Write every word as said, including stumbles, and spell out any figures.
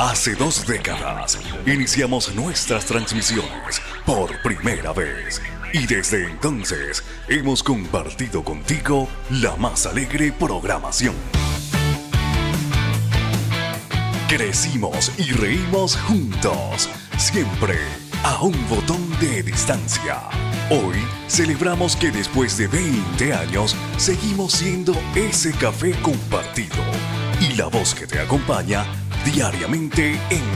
Hace dos décadas iniciamos nuestras transmisiones por primera vez y desde entonces hemos compartido contigo la más alegre programación. Crecimos y reímos juntos, siempre a un botón de distancia. Hoy celebramos que después de veinte años seguimos siendo ese café compartido y la voz que te acompaña diariamente en